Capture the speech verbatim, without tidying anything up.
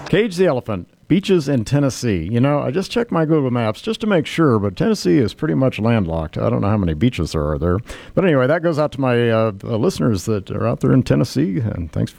Cage the elephant. Beaches in Tennessee. You know, I just checked my Google Maps just to make sure, but Tennessee is pretty much landlocked. I don't know how many beaches there are there. But anyway, that goes out to my uh, listeners that are out there in Tennessee, and thanks for